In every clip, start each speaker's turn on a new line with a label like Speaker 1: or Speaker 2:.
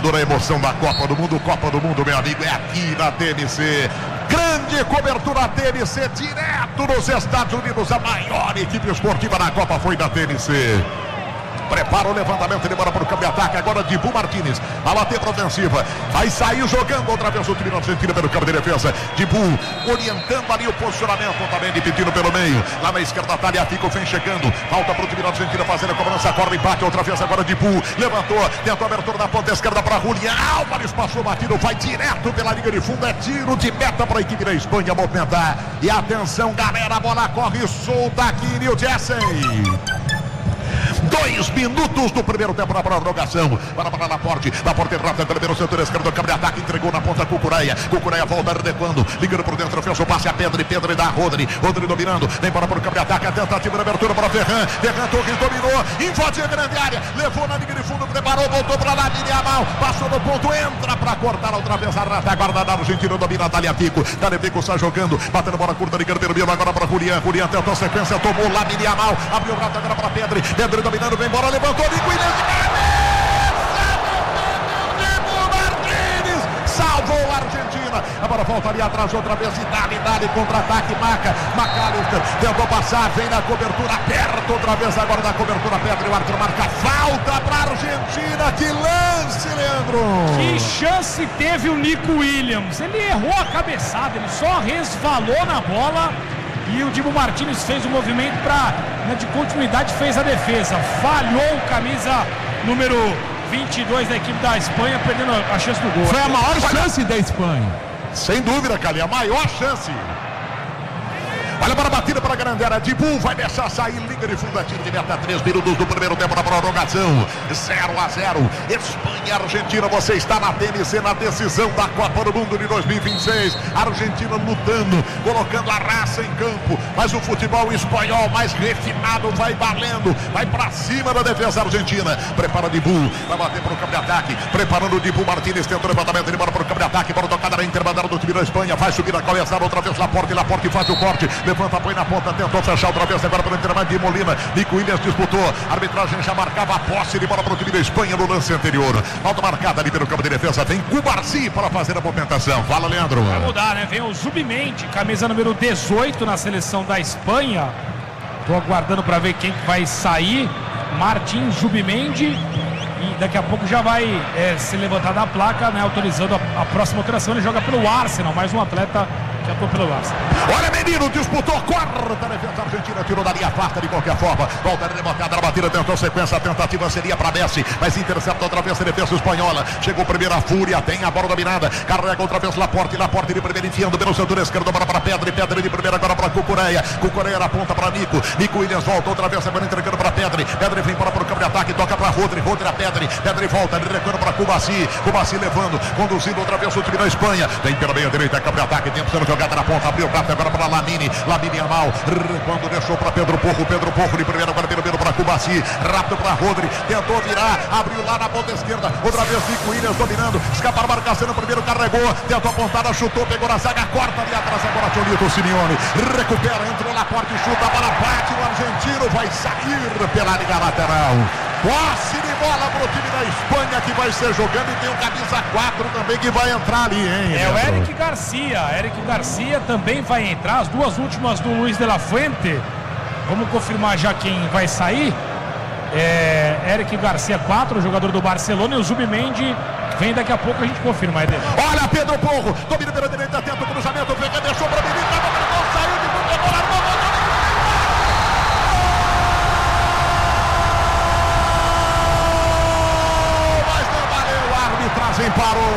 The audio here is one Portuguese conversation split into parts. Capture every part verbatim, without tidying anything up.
Speaker 1: a emoção da Copa do Mundo. Copa do Mundo, meu amigo, é aqui na T N C. Grande cobertura T N C, direto nos Estados Unidos. A maior equipe esportiva na Copa foi da T N C. Prepara o levantamento, ele bora para o campo de ataque. Agora Dibu Martínez, a bater para ofensiva. Vai sair jogando outra vez o time argentino pelo campo de defesa. Dibu orientando ali o posicionamento. Também de pedindo pelo meio. Lá na esquerda, Tagliafico vem chegando. Falta para o time argentino fazer a cobrança. Corre, empate outra vez. Agora Dibu levantou. Tentou a abertura da ponta esquerda para Julián Álvares. Passou batido, vai direto pela linha de fundo. É tiro de meta para a equipe da Espanha movimentar. E atenção, galera, a bola corre solta aqui em New Jersey. Dois minutos do primeiro tempo na prorrogação. Para para Laporte. Laporte rápido pelo meio setor esquerdo. Câmbio de ataque. Entregou na ponta Cucurella. Cucurella volta recuando. Ligando por dentro. Fez o passe a Pedro. Pedro dá Rodri. Rodri dominando. Vem para o câmbio de ataque. A tentativa de abertura para Ferran. Ferran Torres dominou. Invadiu a grande área. Levou na linha de fundo. Preparou. Voltou para lá. Linha mal. Passou no ponto. Entra para cortar outra vez a retaguarda da Argentina. Domina Tagliafico. Tagliafico sai jogando. Batendo bola curta. Ligando pelo meio. Agora para Julián. Julián tentou a sequência. Tomou lá. Linha mal. Abriu o rato agora para Pedro. Pedro dominando. Vem embora. Levantou de Williams de cabeça. Salvou a Argentina. Agora volta ali atrás outra vez. E dá-lhe, dá-lhe, contra-ataque. Maca, McAllister tentou passar. Vem na cobertura, aperta outra vez. Agora na cobertura, Pedro. O árbitro marca falta para a Argentina. Que lance, Leandro.
Speaker 2: Que chance teve o Nico Williams. Ele errou a cabeçada. Ele só resvalou na bola. E o Dibu Martínez fez o movimento para, né, de continuidade, fez a defesa. Falhou o camisa número vinte e dois da equipe da Espanha, perdendo a chance do gol.
Speaker 3: Foi a maior chance da Espanha.
Speaker 1: Sem dúvida, Cali, a maior chance. Olha para a batida para a grande área. Dibu vai deixar sair. Liga de fundo, tiro de meta. Três minutos do primeiro tempo na prorrogação. zero a zero. Espanha e Argentina. Você está na T N C, na decisão da Copa do Mundo de dois mil e vinte e seis. Argentina lutando, colocando a raça em campo. Mas o futebol espanhol mais refinado vai valendo. Vai para cima da defesa argentina. Prepara Dibu. Vai bater para o campo de ataque. Preparando o Dibu Martínez. Tenta o levantamento. Ele bora para o campo de ataque. Bola tocada na intermandada do time da Espanha. Vai subir a cabeçada outra vez. Laporte. Laporte faz o corte. Levanta, põe na ponta, tentou fechar outra vez, agora pelo intermédio de Molina. Nico Williams disputou, a arbitragem já marcava a posse de bola para o time da Espanha no lance anterior. Falta marcada ali pelo campo de defesa, vem Cubarsi para fazer a movimentação. Fala, Leandro.
Speaker 2: Vai mudar, né? Vem o Zubimendi, camisa número dezoito na seleção da Espanha. Tô aguardando para ver quem vai sair. Martin Zubimendi. E daqui a pouco já vai é, se levantar da placa, né? Autorizando a, a próxima alteração. Ele joga pelo Arsenal, mais um atleta que atuou pelo Arsenal.
Speaker 1: Olha, menino, disputou, corta a defesa argentina, tirou dali a farta de qualquer forma. Volta levantada na batida, tentou sequência, a tentativa seria para Messi, mas intercepta outra vez a defesa espanhola. Chegou primeiro a Fúria, tem a bola dominada, carrega outra vez Laporte, Laporte de primeiro enfiando pelo setor esquerdo, bola para Pedro, Pedro de primeiro agora para Cucurella, Cucurella aponta para Nico, Nico Williams volta outra vez agora entregando para Pedro, Pedro vem para o campo de ataque, toca para Rodri, Rodri a Pedro, Pedro volta, ele recuando para Cubarsi, Cubarsi levando, conduzindo outra vez o time da Espanha, tem pela meia direita, campo de ataque, tempo sendo jogada na ponta, abriu o prato agora para Lamine, Lamine Yamal, quando deixou para Pedro Porro, Pedro Porro de primeiro, agora pelo meio para Cubarsi, rápido para Rodri, tentou virar, abriu lá na ponta esquerda, outra vez Nico Williams dominando, escapar a marcação no primeiro, carregou, tentou a pontada, chutou, pegou na zaga, corta ali atrás agora Tolito Simeone, recupera, entrou na porta e chuta, a bola bate, o argentino vai sair pela liga lateral. Posse de bola para o time da Espanha que vai ser jogando e tem o camisa quatro também que vai entrar ali, hein?
Speaker 2: É o Eric Garcia, Eric Garcia também vai entrar, as duas últimas do Luiz de la Fuente. Vamos confirmar já quem vai sair. É, Eric Garcia quatro, jogador do Barcelona, e o Zubimendi vem daqui a pouco, a gente confirma. Aí
Speaker 1: olha Pedro Porro, domina pela direita, tenta o cruzamento, vem, deixou para o menino, saiu de mundo, agora armou, arbitragem parou,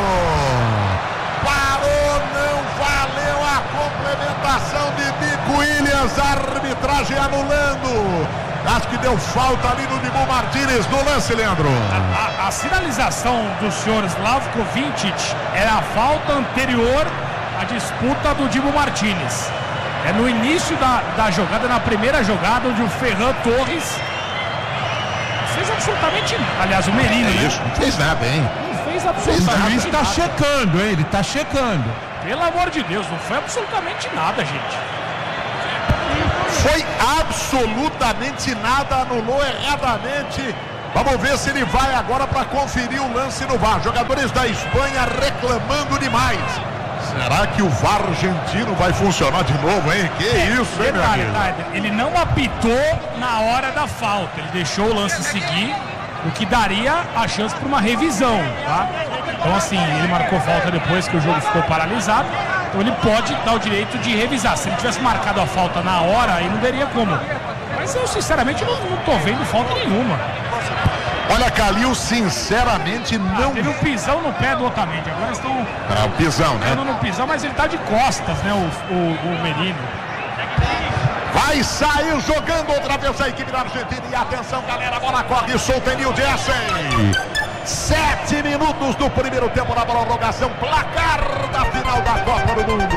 Speaker 1: parou, não valeu a complementação de Nico Williams, a arbitragem anulando, acho que deu falta ali no Dibu Martínez no lance, Leandro.
Speaker 2: A, a, a sinalização do senhor Slavko Vincic era a falta anterior à disputa do Dibu Martínez, é no início da, da jogada, na primeira jogada, onde o Ferran Torres fez absolutamente, aliás o Merino,
Speaker 1: é isso, não fez nada, hein?
Speaker 2: Fez absolutamente
Speaker 3: o juiz está checando, hein? Ele está checando.
Speaker 2: Pelo amor de Deus, não foi absolutamente nada, gente.
Speaker 1: Foi absolutamente nada, anulou erradamente Vamos ver se ele vai agora para conferir o lance no V A R. Jogadores da Espanha reclamando demais. Será que o V A R argentino vai funcionar de novo, hein? Que é, isso, hein, meu amigo?
Speaker 2: Ele não apitou na hora da falta. Ele deixou o lance seguir, o que daria a chance para uma revisão, tá? Então, assim, ele marcou falta depois que o jogo ficou paralisado. Então, ele pode dar o direito de revisar. Se ele tivesse marcado a falta na hora, aí não teria como. Mas eu, sinceramente, não, não tô vendo falta nenhuma.
Speaker 1: Olha, Calil, sinceramente não...
Speaker 2: Ah, teve um pisão no pé do Otamendi. Agora estão...
Speaker 1: É o pisão, né?
Speaker 2: no pisão, mas ele tá de costas, né, o, o, o Merino.
Speaker 1: Vai sair jogando outra vez a equipe da Argentina. E atenção, galera, a bola corre solta em New Jersey. Sete minutos do primeiro tempo na prorrogação. Placar da final da Copa do Mundo.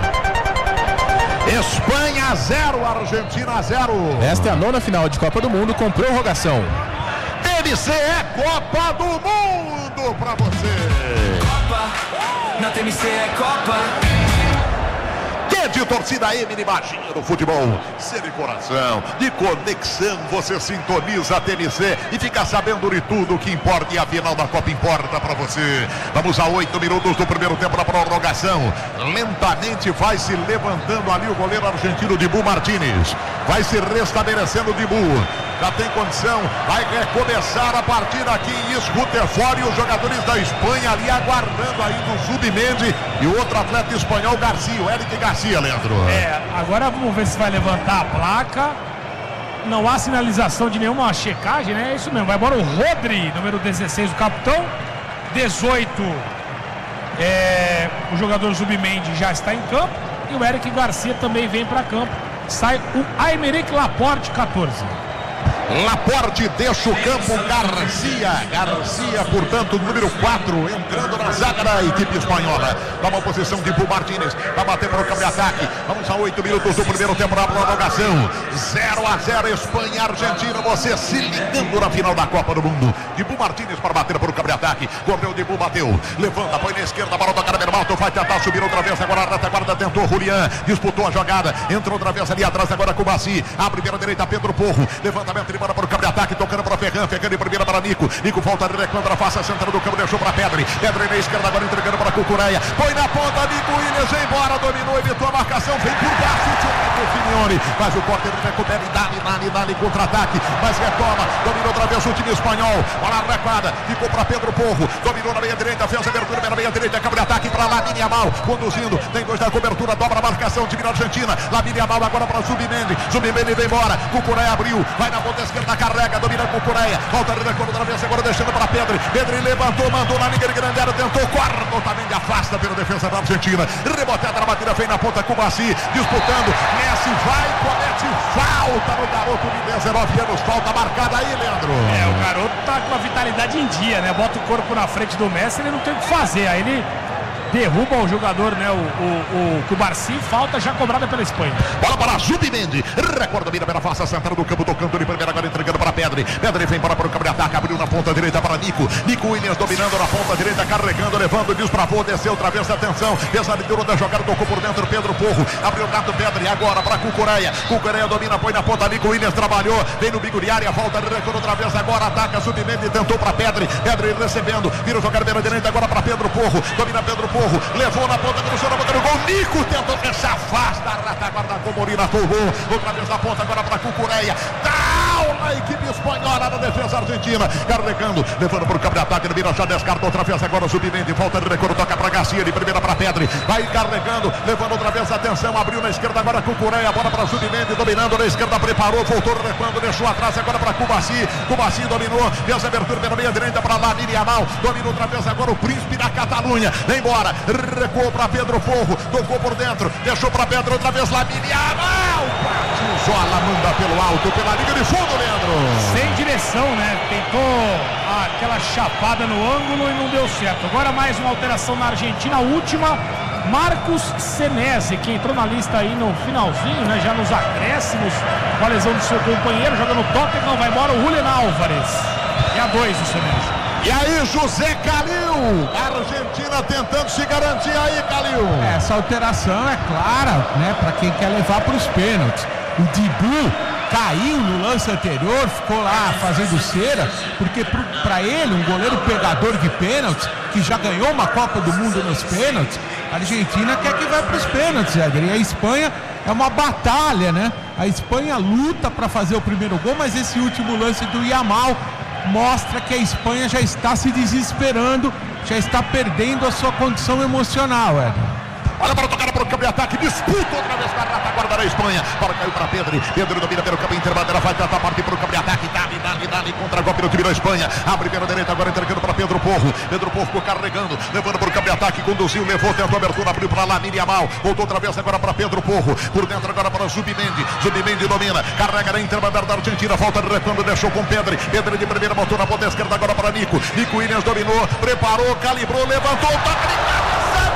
Speaker 1: Espanha zero, Argentina zero.
Speaker 4: Esta é a nona final de Copa do Mundo com prorrogação.
Speaker 1: T M C é Copa do Mundo pra você.
Speaker 5: Copa, na T M C é Copa.
Speaker 1: Que de torcida M de magia do futebol. Ser de coração, de conexão, você sintoniza a T M C e fica sabendo de tudo que importa, e a final da Copa importa pra você. Vamos a oito minutos do primeiro tempo da prorrogação. Lentamente vai se levantando ali o goleiro argentino Dibu Martínez. Vai se restabelecendo o Dibu. Já tem condição, vai recomeçar a partida aqui em Escutefort, e os jogadores da Espanha ali aguardando aí do Zubimendi e o outro atleta espanhol, Garcia, o Eric Garcia, Leandro.
Speaker 2: É, agora vamos ver se vai levantar a placa. Não há sinalização de nenhuma checagem, né? É isso mesmo, vai embora o Rodri, número dezesseis, o capitão. dezoito, é, o jogador Zubimendi já está em campo, e o Eric Garcia também vem para campo. Sai o Aymeric Laporte, catorze.
Speaker 1: Laporte deixa o campo, Garcia, Garcia, portanto, número quatro, entrando na zaga da equipe espanhola. Toma posição de Dibu Martínez, vai bater para o campo de ataque. Vamos a oito minutos do primeiro tempo da prorrogação. zero a zero, Espanha e Argentina, você se ligando na final da Copa do Mundo. Dibu Martínez para bater para o campo de ataque. Correu, Dibu bateu, levanta, põe na esquerda, bola do Carmen Malto, vai tentar subir outra vez, agora a retaguarda tentou, Julián, disputou a jogada, entrou outra vez ali atrás, agora com o Bassi, abre pela direita, Pedro Porro, levantamento de bola para o campo de ataque, tocando para o Ferran, Ferran de primeira para Nico, Nico volta, reclama, face a central do campo, deixou para Pedri, Pedri na esquerda, agora entregando para Cucureia, põe na ponta, Nico Williams, embora, dominou, evitou a marcação, vem por baixo, o time Simeone, mas o Porter recupera e dá-lhe, dá-lhe, dá-lhe contra-ataque, mas retoma, dominou outra vez o time espanhol, bola recuada, ficou para Pedro Porro, dominou na meia direita, fez a abertura na meia direita, campo de ataque para Lamine Yamal, conduzindo, tem dois na cobertura, dobra a marcação, time da Argentina, Lamine Yamal agora para Zubimendi, Zubimendi vem embora, Cucureia abriu, vai na ponta esquerda, carrega, domina com Cucureia, volta de recuo outra vez, agora deixando para Pedri, Pedri levantou, mandou na linha de grande área, tentou, corta, também afasta pela defesa da Argentina, reboteada na batida, vem na ponta com o Bassi, disputando, Messi vai, comete falta no garoto de dezenove anos, falta marcada aí, Leandro.
Speaker 2: É, o garoto tá com a vitalidade em dia, né? Bota o corpo na frente do Messi, ele não tem o que fazer, aí ele derruba o jogador, né? O, o, o Cubarci, falta já cobrada pela Espanha.
Speaker 1: Bola para Zubimendi, recorda bem pela face central do campo, tocando de primeira, agora entregando para Pedri. Pedri vem para, para o campo de ataque, abriu na ponta direita para Nico. Nico Williams dominando na ponta direita, carregando, levando, desbravou, desceu outra vez, atenção. Fez a leitura da jogada, tocou por dentro, Pedro Porro, abriu o gato Pedri, agora para Cucureia. Cucureia domina, põe na ponta, Nico Williams trabalhou, vem no bico de área, volta de recuo outra vez, agora ataca, Zubimendi tentou para Pedri. Pedri recebendo, vira o jogador pela direita, agora para Pedro Porro, domina Pedro Porro, levou na ponta, cruzou na boca do gol, Nico tentou fechar, afasta, a retaguarda com Molina, tomou, outra vez na ponta, agora para Cucureia, down a equipe espanhola na defesa argentina, carregando, levando para o campo de ataque, ele vira, já descarta outra vez, agora o Zubimendi, volta de recuo, toca para Garcia, de primeira para Pedri, vai carregando, levando outra vez, atenção, abriu na esquerda, agora Cucureia, bola para Zubimendi, dominando na esquerda, preparou, voltou recuando, deixou atrás, agora para Cubarci, Cubarci dominou, fez a abertura pela meia direita para Lamine Yamal, dominou outra vez, agora o príncipe da Catalunha, vem embora, recuou para Pedro Porro, tocou por dentro, deixou para Pedro outra vez, Lamine Yamal, partiu Zola, manda pelo alto, pela linha de fundo, Leandro.
Speaker 2: Sem direção, né? Tentou aquela chapada no ângulo e não deu certo. Agora mais uma alteração na Argentina, a última, Marcos Senesi, que entrou na lista aí no finalzinho, né? Já nos acréscimos, com a lesão do seu companheiro, joga no Tottenham, vai embora o Julián Álvares. E a dois o Senesi.
Speaker 1: E aí, José Calil, a Argentina tentando se garantir aí, Calil.
Speaker 3: Essa alteração é clara, né, para quem quer levar para os pênaltis. O Dibu caiu no lance anterior, ficou lá fazendo cera, porque para ele, um goleiro pegador de pênaltis, que já ganhou uma Copa do Mundo nos pênaltis, a Argentina quer que vá para os pênaltis, Éder. E a Espanha é uma batalha, né? A Espanha luta para fazer o primeiro gol, mas esse último lance do Yamal mostra que a Espanha já está se desesperando, já está perdendo a sua condição emocional, Éder.
Speaker 1: Olha para tocar para o campo de ataque, disputa outra vez na retaguarda da Espanha. Bola caiu para Pedro, Pedro domina pelo campo interbandeira, vai tentar partir para o campo de ataque, dá-lhe, dá-lhe, dá-lhe, contra-golpe no time da Espanha. Abre pela direita, agora entregando para Pedro Porro. Pedro Porro carregando, levando para o campo de ataque, conduziu, levou, tentou abertura, abriu para Lamine Yamal, voltou outra vez agora para Pedro Porro, por dentro agora para Zubimendi, Zubimendi domina, carrega na interbandeira da Argentina, falta de retorno, deixou com Pedro, Pedro de primeira, botou na ponta esquerda agora para Nico, Nico Williams dominou, preparou, calibrou, levantou, toca de cabeça,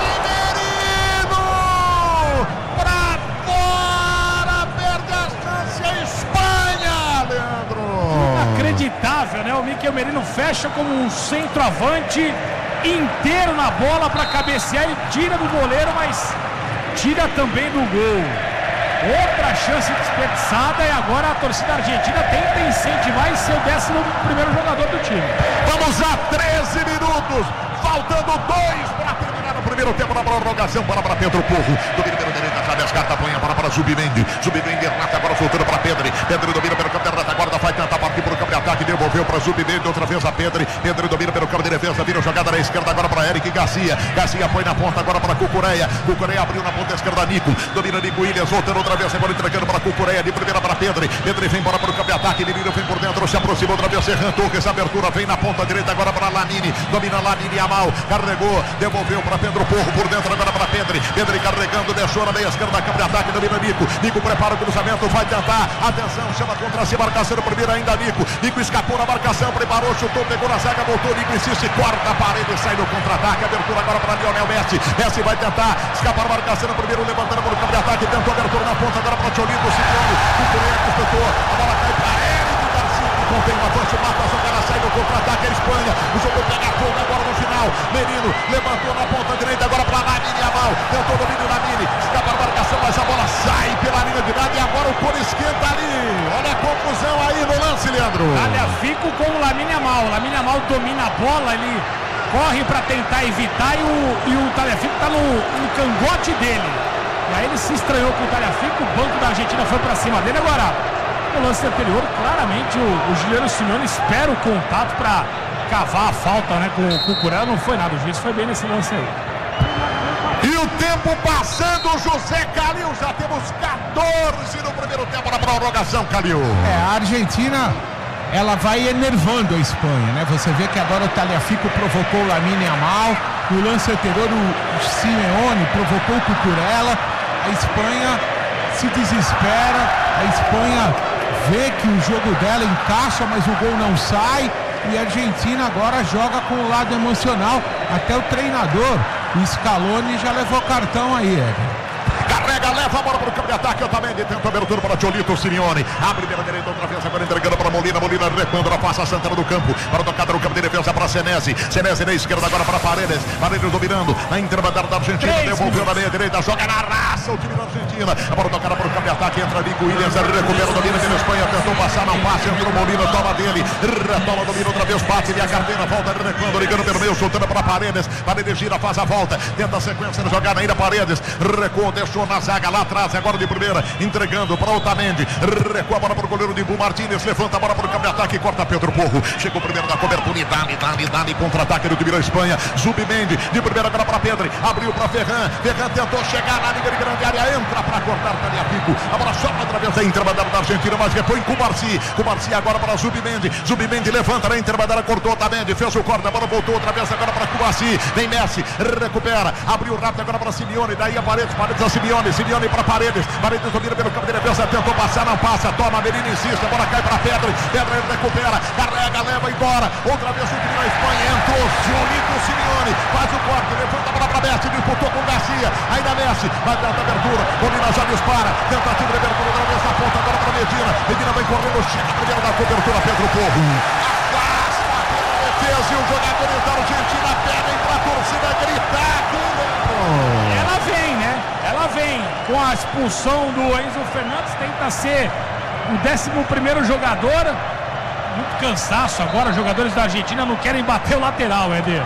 Speaker 1: para fora, perde a chance a Espanha, Leandro.
Speaker 2: Inacreditável, né? O Mikel Merino fecha como um centroavante inteiro na bola para cabecear, ele tira do goleiro, mas tira também do gol. Outra chance desperdiçada e agora a torcida argentina tenta incentivar e ser o décimo primeiro jogador do time.
Speaker 1: Vamos a treze minutos, faltando dois para terminar o primeiro tempo na prorrogação. Bola para Pedro Porro, domina pela direita, sabe as cartas, põe a bola para Zubimendi, Zubimendi rata agora voltando para Pedro, Pedro domina pelo campo de retaguarda, vai tentar partir para o campo de ataque, devolveu para Zubimendi, outra vez a Pedro, Pedro domina pelo campo de defesa, vira jogada na esquerda agora para Eric Garcia, Garcia põe na ponta agora para Cucureia, Cucureia abriu na ponta esquerda, Nico, domina Nico Williams, voltando outra vez, agora entregando para Cucureia, de primeira para Pedro, Pedro vem embora para o campo de ataque, Menino vem por dentro, se aproxima outra vez, Serran Torres, abertura vem na ponta direita agora para Lamine, domina Lamine Yamal, carregou, devolveu para Pedro Porro, por dentro agora para Pedro, Pedro carregando, deixou na meia esquerda, campo de ataque, domina Nico, Nico prepara o cruzamento, vai tentar, atenção, chama contra si, marcação primeiro ainda Nico, Nico escapou na marcação, preparou, chutou, pegou na zaga, voltou, Nico insiste, corta a parede, sai no contra-ataque, abertura agora para Lionel Messi, Messi vai tentar escapar a marcação, primeiro levantando para o campo de ataque, tentou abertura na ponta, agora para Cholito, Simeone, o Coreia disputou, a bola cai para Eric Garcia, que contém uma avanço, mata a jogada, sai no contra-ataque, a Espanha, o jogo pega fogo agora no final, Merino levantou na ponta direita, agora para Lamine Yamal, tentou o domínio Lamine, escapa a marcação, mas a bola sai pela linha de nada e agora o Coro esquenta ali, olha a confusão aí no lance, Leandro.
Speaker 2: Tagliafico com o Lamine Yamal, Lamine Yamal domina a bola, ele corre para tentar evitar e o, e o Tagliafico está no, no cangote dele. E aí ele se estranhou com o Tagliafico, o banco da Argentina foi para cima dele. Agora, no lance anterior, claramente o, o Giuliano Simeone espera o contato para cavar a falta, né, com o Cucurella, não foi nada, o juiz foi bem nesse lance aí.
Speaker 1: E o tempo passando, José Calil, já temos quatorze no primeiro tempo na prorrogação, Calil.
Speaker 3: É, a Argentina, ela vai enervando a Espanha, né? Você vê que agora o Tagliafico provocou o Lamine Yamal, no lance anterior o Simeone provocou o Cucurella, a Espanha se desespera, a Espanha vê que o jogo dela encaixa, mas o gol não sai, e a Argentina agora joga com o lado emocional, até o treinador, o Scaloni, já levou cartão aí, Ed.
Speaker 1: Carrega, leva a bola para o campo de ataque, Otamendi tenta abertura para Cholito, Simeone, abre pela direita outra vez, agora entregando para Molina, Molina recuando, ela passa a Santana do campo, para tocada no campo de defesa para Senesi, Senesi na esquerda agora para Paredes, Paredes dominando, na interbandeira da Argentina, devolveu na meia direita, joga na raça o time da Argentina, a bola tocada para o campo de ataque, entra Nico Williams, recupera o domínio pela Espanha, tentou passar, não passa, entrou Molina, toma dele, retoma, domina outra vez, bate e a carteira, volta recuando, ligando pelo meio, soltando para Paredes, Paredes gira, faz a volta, tenta a sequência de jogada ainda, Paredes, recuou, deixou na zaga lá atrás, agora de primeira, entregando para Otamendi, recua a bola para o goleiro Dibu Martínez, levanta a bola para o campo de ataque, corta Pedro Porro, chegou primeiro da cobertura, e dá-lhe, dá-lhe, dá-lhe, contra-ataque do time da Espanha, Zubimendi, de primeira agora para Pedro, abriu para Ferran, Ferran tentou chegar na linha de grande área, entra para cortar Tagliafico, a bola sobra outra vez da interbandeira da Argentina, mas repõe com o Marci, com o Marci agora para Zubimendi, Zubimendi levanta na interbandeira, cortou Otamendi, fez o corte, a bola voltou outra vez agora para Cubaci, vem Messi, recupera, abriu rápido agora para Simeone, daí a Paredes, Paredes a Simeone, Simeone para Paredes, Paredes domina pelo campo de defesa, tentou passar, não passa, toma, Merino insiste, a bola cai para Pedro, Pedro recupera, carrega, leva embora, outra vez o time da Espanha, entrou, Julito Simeone, faz o corte, levanta a bola para Messi, disputou com Garcia, ainda Messi, vai dar a abertura, Molina já dispara, tentativa de abertura, outra vez na ponta, agora para Medina, Medina vai correndo, chega primeiro da cobertura, Pedro Porro, afasta pela defesa e os jogadores da Argentina pedem para a torcida gritar,
Speaker 2: Ela vem, né? Ela vem com a expulsão do Enzo Fernandes, tenta ser o décimo primeiro jogador. Muito cansaço agora, os jogadores da Argentina não querem bater o lateral, Éder.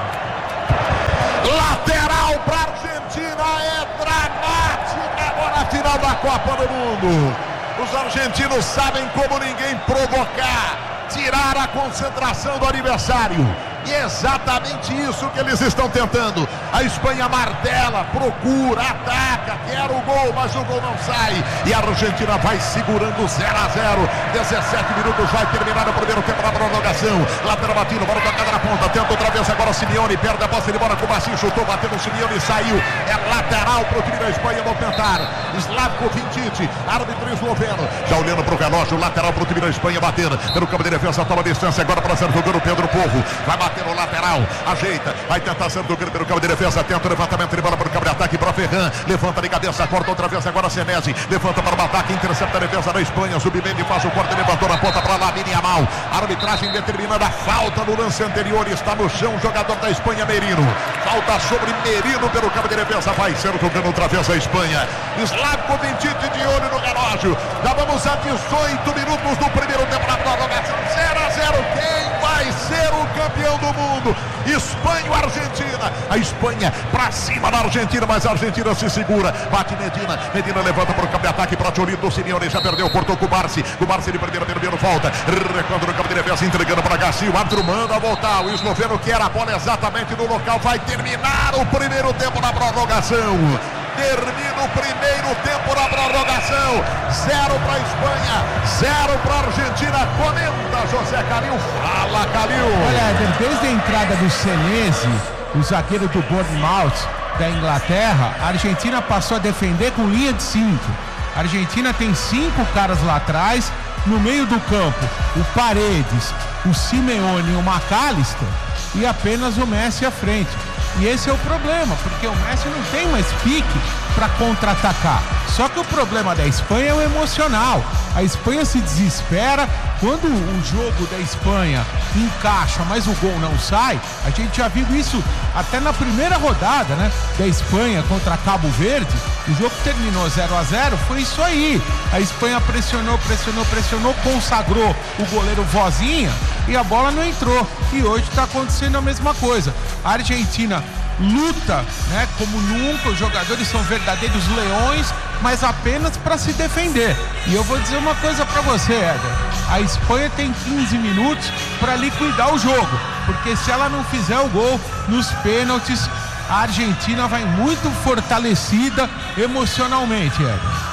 Speaker 1: Lateral para a Argentina, é dramática agora a final da Copa do Mundo. Os argentinos sabem como ninguém provocar, tirar a concentração do adversário. E é exatamente isso que eles estão tentando. A Espanha martela, procura, ataca, quer o gol, mas o gol não sai. E a Argentina vai segurando zero a zero. dezessete minutos, vai terminar o primeiro tempo da prorrogação. Lateral batido, bola tocada na ponta. Tenta outra vez agora o Simeone, perde a posse de bola com o Massi, chutou, bateu no Simeone e saiu. É lateral para o time da Espanha, vão tentar. Slavko Vincic, árbitro esloveno. Já olhando para o relógio, lateral para o time da Espanha bater. Pelo campo de defesa, toma distância agora para ser jogando Pedro Porro. Vai bater no lateral, ajeita, vai tentar ser jogando pelo campo de defesa. Tenta o levantamento de bola para o campo de ataque para Ferran. Levanta de cabeça, corta outra vez agora Senesi. Levanta para o ataque, intercepta a defesa da Espanha. Submendi, faz o corte, levantou na ponta para Lamine Yamal. Arbitragem determinando a falta no lance anterior. Está no chão o jogador da Espanha, Merino. Falta sobre Merino pelo campo de defesa. Vai ser jogando outra vez a Espanha. Slavko Vincic de olho no relógio. Já vamos a dezoito minutos do primeiro tempo da prorrogação. zero a zero. Quem vai ser o campeão do mundo? Espanha ou Argentina? A Espanha para cima da Argentina, mas a Argentina se segura. Bate Medina. Medina levanta para o campo de ataque para Cholito. Simeone já perdeu, cortou com o Barsi. O Barsi de primeira, perdendo falta. Recuando no campo de defesa, entregando para Gassi. O árbitro manda voltar. O esloveno quer a bola exatamente no local. Vai terminar o primeiro tempo da prorrogação. Termina o primeiro tempo da prorrogação. Zero para a Espanha, zero para a Argentina. Comenta José Calil. Fala, Calil.
Speaker 3: Olha, desde a entrada do Senesi, o zagueiro do Bournemouth da Inglaterra, a Argentina passou a defender com linha de cinco. A Argentina tem cinco caras lá atrás. No meio do campo, o Paredes, o Simeone e o McAllister, e apenas o Messi à frente. E esse é o problema, porque o Messi não tem mais pique para contra-atacar. Só que o problema da Espanha é o emocional. A Espanha se desespera quando o jogo da Espanha encaixa, mas o gol não sai. A gente já viu isso até na primeira rodada, né, da Espanha contra Cabo Verde. O jogo terminou zero a zero, foi isso aí. A Espanha pressionou, pressionou, pressionou, consagrou o goleiro Vozinha e a bola não entrou. E hoje está acontecendo a mesma coisa. A Argentina luta, né, como nunca. Os jogadores são verdadeiros leões, mas apenas para se defender. E eu vou dizer uma coisa para você, Éder. A Espanha tem quinze minutos para liquidar o jogo, porque se ela não fizer o gol nos pênaltis, a Argentina vai muito fortalecida emocionalmente, Éder.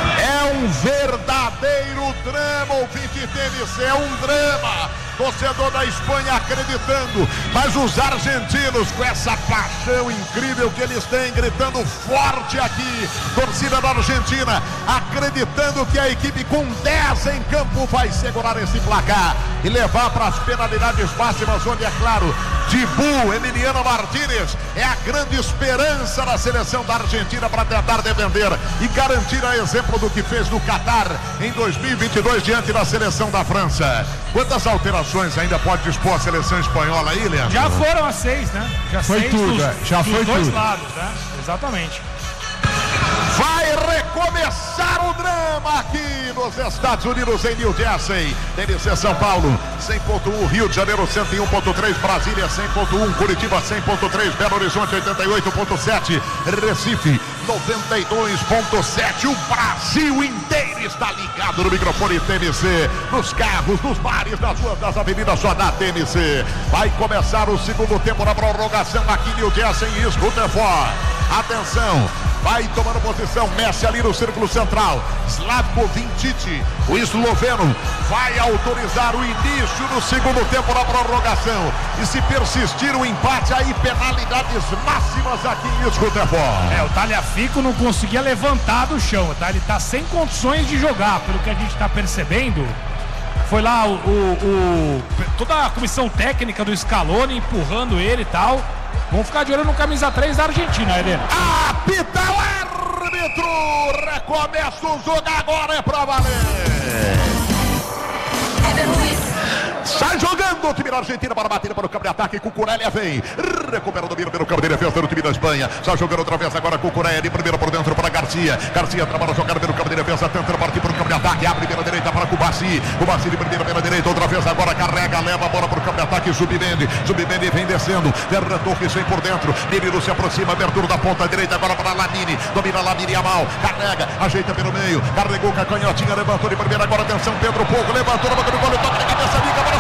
Speaker 1: É um verdadeiro drama, ouvinte T N C, é um drama. Torcedor da Espanha acreditando, mas os argentinos com essa paixão incrível que eles têm, gritando forte aqui. Torcida da Argentina acreditando que a equipe com dez em campo vai segurar esse placar e levar para as penalidades máximas, onde, é claro, Dibu, Emiliano Martínez é a grande esperança da seleção da Argentina para tentar defender e garantir a exemplo do que fez no Catar em dois mil e vinte e dois diante da seleção da França. Quantas alterações ainda pode dispor a seleção espanhola aí, Leandro?
Speaker 2: Já foram as seis, né? Já
Speaker 3: foi
Speaker 2: seis
Speaker 3: tudo,
Speaker 2: dos,
Speaker 3: já
Speaker 2: dos
Speaker 3: foi
Speaker 2: dois
Speaker 3: tudo.
Speaker 2: lados, né? Exatamente.
Speaker 1: Vai recomeçar o drama aqui nos Estados Unidos, em New Jersey. T N C São Paulo, cem ponto um, Rio de Janeiro, cento e um ponto três, Brasília, cem ponto um, Curitiba, cem ponto três, Belo Horizonte, oitenta e oito ponto sete, Recife, noventa e dois ponto sete. O Brasil inteiro está ligado no microfone T N C, nos carros, nos bares, nas ruas, nas avenidas, só da T N C. Vai começar o segundo tempo na prorrogação aqui em New Jersey, em Rutherford. Atenção, vai tomando posição Messi ali no círculo central. Slavko Vincic, o esloveno, vai autorizar o início do segundo tempo da prorrogação. E se persistir o empate, aí penalidades máximas aqui em Rutherford.
Speaker 2: É, o Tagliafico não conseguia levantar do chão, tá? Ele tá sem condições de jogar, pelo que a gente tá percebendo. Foi lá o, o, o toda a comissão técnica do Scaloni empurrando ele e tal. Vamos ficar de olho no camisa três da Argentina, Helena.
Speaker 1: Apita o árbitro! Recomeça o jogo agora, é pra valer! Sai Vai jogando o time da Argentina para bater para o campo de ataque. Cucurella vem. Recupera o domínio pelo campo de defesa do time da Espanha. Só jogando outra vez agora Cucurella. De primeira por dentro para Garcia. Garcia trabalha jogando pelo campo de defesa. Tentando partir para o campo de ataque. Abre pela direita para Cubaci. Cubaci de primeira pela direita. Outra vez agora carrega. Leva a bola para o campo de ataque. Submendi. Submendi vem descendo. Ferran Torres vem por dentro. Menino se aproxima. Abertura da ponta direita agora para Lamine. Domina Lamine Yamal. Carrega. Ajeita pelo meio. Carregou com a canhotinha. Levantou de primeira. Agora atenção. Pedro Porro. Levantou na boca do gol. Toca na cabeça. Liga.